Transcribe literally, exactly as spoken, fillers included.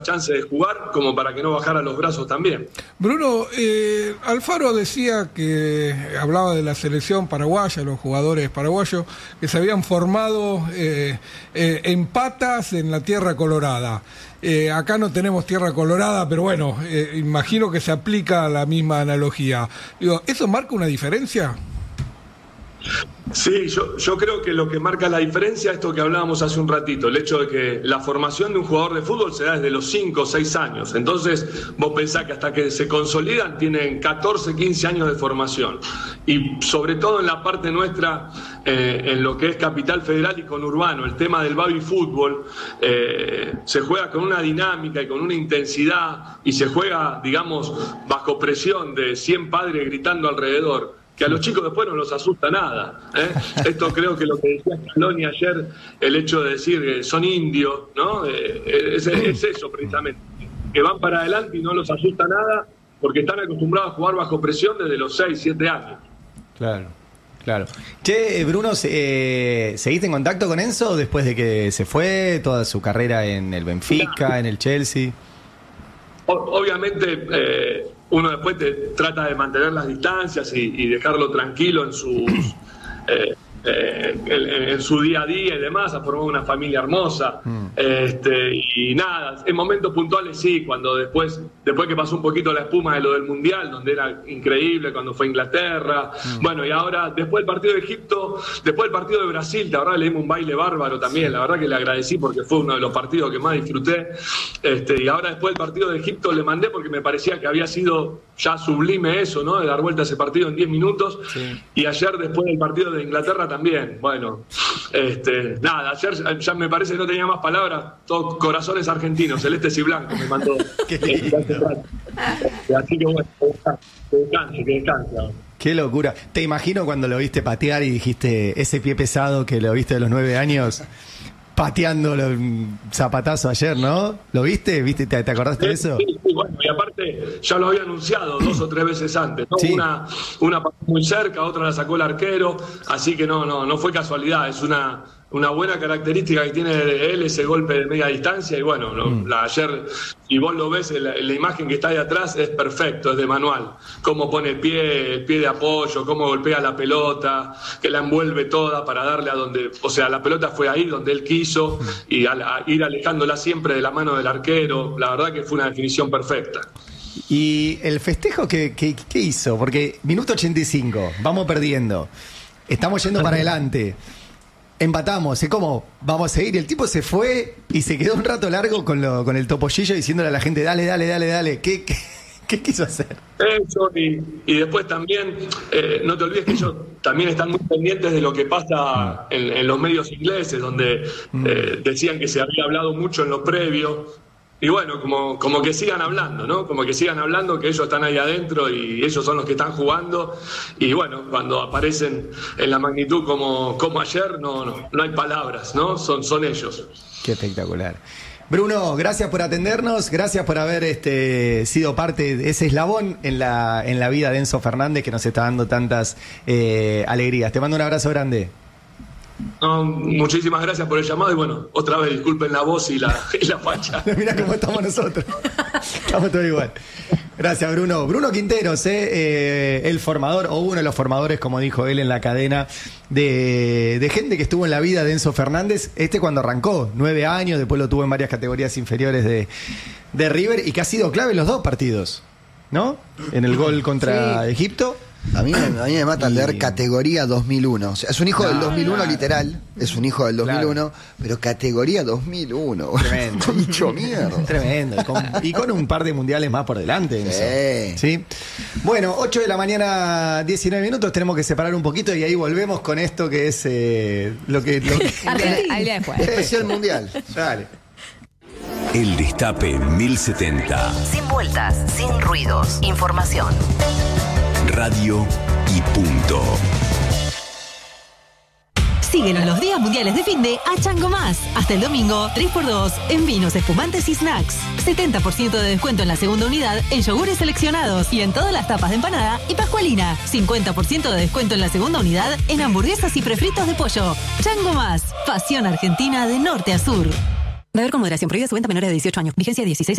chance de jugar como para que no bajara los brazos también. Bruno, eh, Alfaro decía que hablaba de la selección paraguaya, los jugadores paraguayos que se habían formado eh, eh, en patas en la tierra colorada. Eh, acá no tenemos tierra colorada, pero bueno, eh, imagino que se aplica la misma analogía. Digo, ¿eso marca una diferencia? Sí, yo, yo creo que lo que marca la diferencia es esto que hablábamos hace un ratito, el hecho de que la formación de un jugador de fútbol se da desde los cinco o seis años. Entonces, vos pensás que hasta que se consolidan tienen catorce, quince años de formación. Y sobre todo en la parte nuestra, eh, en lo que es Capital Federal y conurbano, el tema del baby fútbol, eh, se juega con una dinámica y con una intensidad y se juega, digamos, bajo presión de cien padres gritando alrededor, que a los chicos después no los asusta nada, ¿eh? Esto creo que lo que decía Scaloni ayer, el hecho de decir que son indios, ¿no? Eh, es, es eso precisamente, que van para adelante y no los asusta nada porque están acostumbrados a jugar bajo presión desde los seis, siete años. Claro, claro. Che, Bruno, eh, ¿seguiste en contacto con Enzo después de que se fue toda su carrera en el Benfica, en el Chelsea? O, obviamente... Eh, uno después te trata de mantener las distancias y, y dejarlo tranquilo en sus eh, eh, en, en su día a día y demás, ha formado una familia hermosa. Mm. Este, y nada, en momentos puntuales sí, cuando después, después que pasó un poquito la espuma de lo del Mundial, donde era increíble, cuando fue a Inglaterra, mm. bueno, y ahora, después del partido de Egipto, después del partido de Brasil, la verdad le dimos un baile bárbaro también, sí. La verdad que le agradecí porque fue uno de los partidos que más disfruté, este, y ahora después del partido de Egipto le mandé porque me parecía que había sido ya sublime eso, ¿no? De dar vuelta a ese partido en diez minutos, sí. Y ayer después del partido de Inglaterra también, bueno, este, nada, ayer ya me parece que no tenía más palabras, todos corazones argentinos, celestes y blancos me mandó. Qué Así que bueno, que descanse, que descanse. Qué locura. Te imagino cuando lo viste patear y dijiste ese pie pesado que lo viste de los nueve años pateando el zapatazo ayer, ¿no? ¿Lo viste? ¿Viste? ¿Te, te acordaste sí, de eso? Sí, sí, bueno, y aparte ya lo había anunciado dos o tres veces antes, ¿no? Sí. Una, una muy cerca, otra la sacó el arquero, así que no, no, no fue casualidad, es una, una buena característica que tiene él, ese golpe de media distancia, y bueno, ¿no? mm. la, ayer, si vos lo ves, en la, en la imagen que está ahí atrás, es perfecto, es de manual. Cómo pone el pie, el pie de apoyo, cómo golpea la pelota, que la envuelve toda para darle a donde, o sea, la pelota fue ahí donde él quiso, mm. y a, a ir alejándola siempre de la mano del arquero, la verdad que fue una definición perfecta. ¿Y el festejo qué, qué, qué hizo? Porque minuto ochenta y cinco, vamos perdiendo, estamos yendo para adelante, empatamos, es como, vamos a seguir. El tipo se fue y se quedó un rato largo con, lo, con el topollillo diciéndole a la gente, dale, dale, dale, dale. ¿Qué, qué, qué quiso hacer? Eso, y, y después también, eh, no te olvides que ellos también están muy pendientes de lo que pasa en, en los medios ingleses, donde eh, decían que se había hablado mucho en lo previo. Y bueno, como, como que sigan hablando, ¿no? Como que sigan hablando, que ellos están ahí adentro y ellos son los que están jugando. Y bueno, cuando aparecen en la magnitud como, como ayer, no, no, no hay palabras, ¿no? Son, son ellos. Qué espectacular. Bruno, gracias por atendernos, gracias por haber este, sido parte de ese eslabón en la, en la vida de Enzo Fernández que nos está dando tantas eh, alegrías. Te mando un abrazo grande. No, muchísimas gracias por el llamado y bueno, otra vez disculpen la voz y la, y la facha. Mira cómo estamos nosotros. Estamos todos igual. Gracias, Bruno. Bruno Quinteros, eh, eh, el formador, o uno de los formadores, como dijo él en la cadena, de, de gente que estuvo en la vida de Enzo Fernández. Este cuando arrancó, nueve años, después lo tuvo en varias categorías inferiores de, de River y que ha sido clave en los dos partidos, ¿no? En el gol contra sí. Egipto. A mí, a mí me mata el leer categoría dos mil uno. O sea, es un hijo no, del dos mil uno, claro. Literal. Es un hijo del dos mil uno, claro. Pero categoría dos mil uno. Tremendo. Dicho mierda. Tremendo. Y con, y con un par de mundiales más por delante. Sí. ¿Sí? Bueno, ocho de la mañana, diecinueve minutos. Tenemos que separar un poquito y ahí volvemos con esto que es eh, lo que. Lo que ahí después. Especial mundial. Dale. El Destape mil setenta. Sin vueltas, sin ruidos. Información. Radio y punto. Síguenos los días mundiales de Finde a Chango Más. Hasta el domingo, tres por dos en vinos, espumantes y snacks. setenta por ciento de descuento en la segunda unidad en yogures seleccionados y en todas las tapas de empanada y pascualina. cincuenta por ciento de descuento en la segunda unidad en hamburguesas y prefritos de pollo. Chango Más. Pasión argentina de norte a sur. Beber con moderación. Prohíbe su venta a menores de dieciocho años. Vigencia dieciséis